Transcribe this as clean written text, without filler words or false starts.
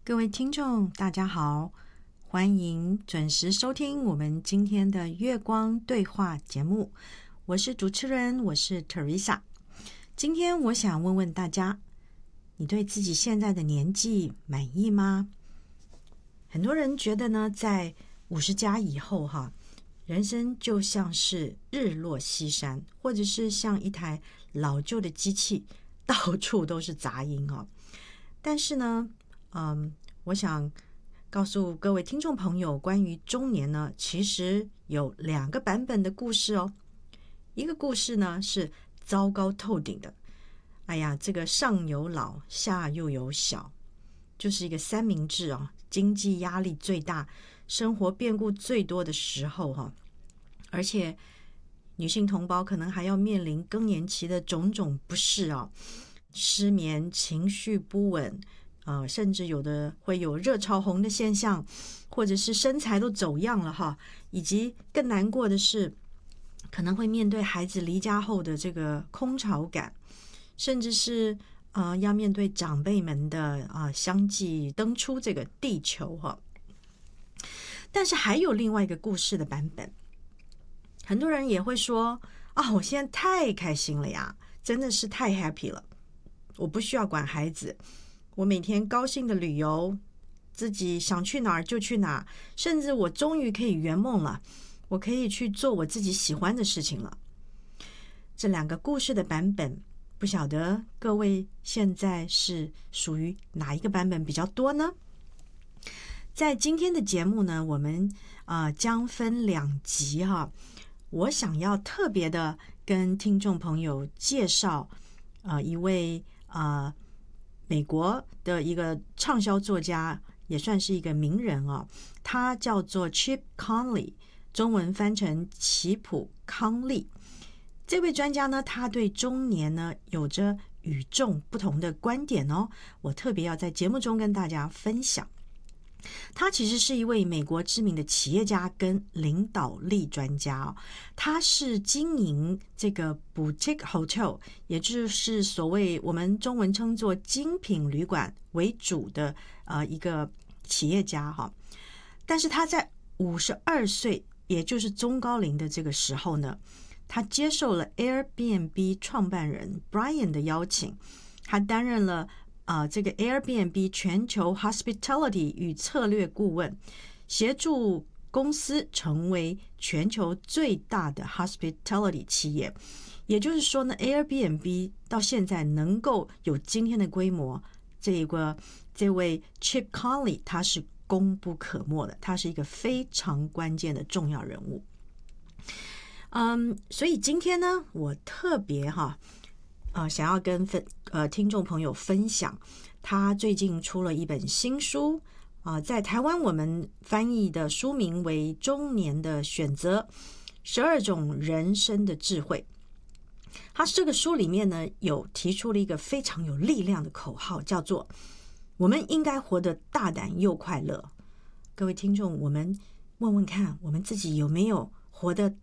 各位听众大家好，欢迎准时收听我们今天的月光对话节目，我是主持人，我是 Teresa。 今天我想问问大家，你对自己现在的年纪满意吗？很多人觉得呢，在50加以后人生就像是日落西山，或者是像一台老旧的机器，到处都是杂音但是呢我想告诉各位听众朋友，关于中年呢，其实有2个版本的故事哦。一个故事呢是糟糕透顶的，哎呀，这个上有老下又有小，就是一个三明治经济压力最大，生活变故最多的时候而且女性同胞可能还要面临更年期的种种不适失眠、情绪不稳甚至有的会有热潮红的现象，或者是身材都走样了以及更难过的是，可能会面对孩子离家后的这个空巢感，甚至是要面对长辈们的相继登出这个地球但是还有另外一个故事的版本，很多人也会说我现在太开心了呀，真的是太 happy 了，我不需要管孩子，我每天高兴的旅游，自己想去哪儿就去哪儿，甚至我终于可以圆梦了，我可以去做我自己喜欢的事情了。这2个故事的版本，不晓得各位现在是属于哪一个版本比较多呢？在今天的节目呢，我们将分2集我想要特别的跟听众朋友介绍一位美国的一个畅销作家，也算是一个名人他叫做 Chip Conley， 中文翻成齐普康利。这位专家呢，他对中年呢有着与众不同的观点我特别要在节目中跟大家分享。他其实是一位美国知名的企业家跟领导力专家他是经营这个 boutique hotel， 也就是所谓我们中文称作精品旅馆为主的一个企业家但是他在52岁，也就是中高龄的这个时候呢，他接受了 Airbnb 创办人 Brian 的邀请，他担任了这个 Airbnb 全球 Hospitality 与策略顾问，协助公司成为全球最大的 Hospitality 企业。也就是说呢， Airbnb 到现在能够有今天的规模，这位 Chip Conley 他是功不可没的，他是一个非常关键的重要人物。所以今天呢，我特别想要跟听众朋友分享，他最近出了一本新书在台湾我们翻译的书名为《中年的选择：12种人生的智慧》。他这个书里面呢，有提出了一个非常有力量的口号，叫做我们应该活得大胆又快乐。各位听众，我们问问看，我们自己有没有活得